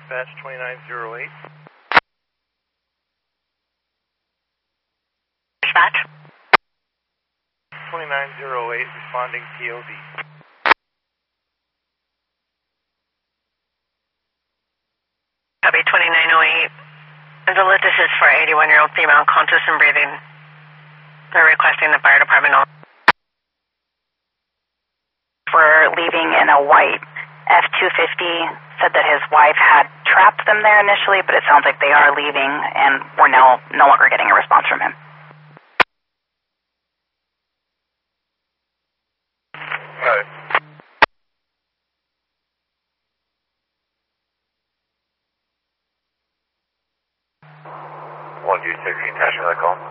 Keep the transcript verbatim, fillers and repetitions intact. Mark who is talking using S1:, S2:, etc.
S1: Dispatch twenty-nine oh eight.
S2: Dispatch?
S1: twenty-nine oh eight, responding P O V.
S2: Copy twenty-nine oh eight. Angela, this is for eighty-one-year-old female conscious and breathing. They're requesting the fire department.
S3: We're leaving in a white F two fifty, said that his wife had trapped them there initially, but it sounds like they are leaving, and we're now no longer getting a response from him.
S1: Got it. one two six, attaching that call.